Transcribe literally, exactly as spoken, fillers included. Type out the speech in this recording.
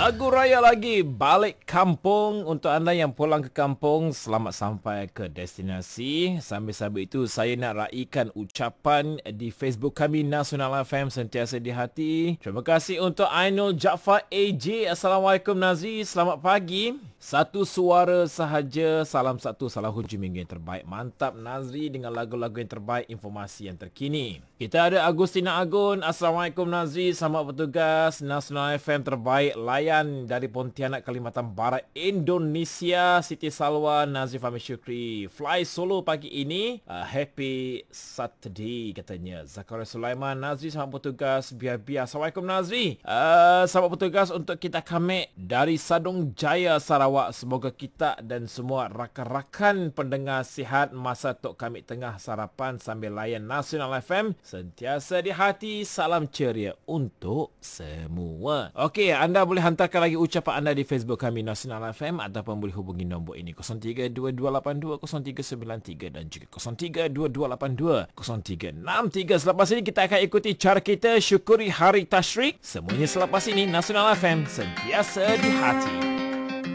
Lagu raya lagi balik kampung. Untuk anda yang pulang ke kampung, selamat sampai ke destinasi. Sambil-sambil itu saya nak raikan ucapan di Facebook kami Nasional F M Sentiasa di Hati. Terima kasih untuk Ainul Jaafar A J. Assalamualaikum Nazri, selamat pagi. Satu suara sahaja, salam satu, salam hujung minggu yang terbaik. Mantap Nazri dengan lagu-lagu yang terbaik, informasi yang terkini. Kita ada Agustina Agun. Assalamualaikum Nazri, selamat bertugas. Nasional F M terbaik, layan dari Pontianak, Kalimantan Barat, Indonesia. Siti Salwa, Nazri Fahmi Syukri. Fly solo pagi ini. Uh, happy Saturday katanya. Zakaria Sulaiman, Nazri selamat bertugas. Biar-biar. Assalamualaikum Nazri. Uh, selamat bertugas untuk kita kami dari Sadung Jaya, Sarawak. Semoga kita dan semua rakan-rakan pendengar sihat masa Tok kami tengah sarapan sambil layan Nasional F M. Sentiasa di hati, salam ceria untuk semua. Okey, anda boleh hantarkan lagi ucapan anda di Facebook kami Nasional F M ataupun boleh hubungi nombor ini kosong tiga dua dua lapan dua kosong tiga sembilan tiga dan juga kosong tiga dua dua lapan dua kosong tiga enam tiga. Selepas ini kita akan ikuti cara kita syukuri Hari Tashrik. Semuanya selepas ini. Nasional F M, sentiasa di hati.